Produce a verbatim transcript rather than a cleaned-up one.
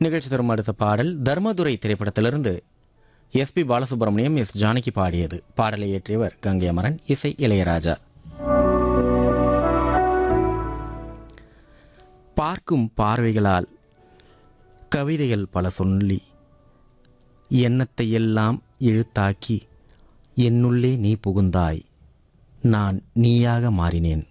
நிகழ்ச்சி தரும் அடுத்த பாடல் தர்மதுரை திரைப்படத்திலிருந்து S B Balasubramaniam S Janaki பாடியது. பாடலை இயற்றியவர் கங்கை அமரன், இசை இளையராஜா. பார்க்கும் பார்வைகளால் கவிதைகள் பல சொல்லி எண்ணத்தை எல்லாம் இழுத்தாக்கி என்னுள்ளே நீ புகுந்தாய், நான் நீயாக மாறினேன்.